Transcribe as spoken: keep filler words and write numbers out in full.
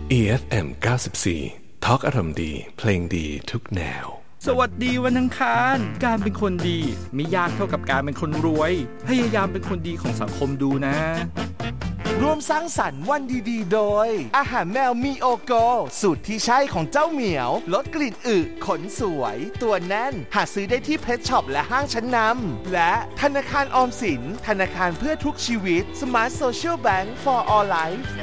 อี เอฟ เอ็ม เก้าสิบสี่ ทอล์กอารมณ์ดีเพลงดีทุกแนวสวัสดีวันอังคารการเป็นคนดีไม่ยากเท่ากับการเป็นคนรวยพยายามเป็นคนดีของสังคมดูนะร่วมสร้างสรรค์วันดีๆโดยอาหารแมวมีโอโกสูตรที่ใช่ของเจ้าเหมียวลดกลิ่นอึขนสวยตัวแน่นหาซื้อได้ที่เพชช็อปและห้างชั้นนำและธนาคารออมสินธนาคารเพื่อทุกชีวิต Smart Social Bank for All Life